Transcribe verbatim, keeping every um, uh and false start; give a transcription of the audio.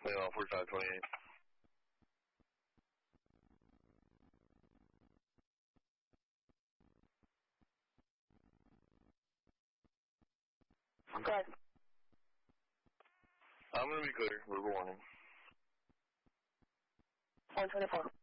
plane off, we're five twenty-eight. Okay. I'm going to be clear. River warning. one twenty-four.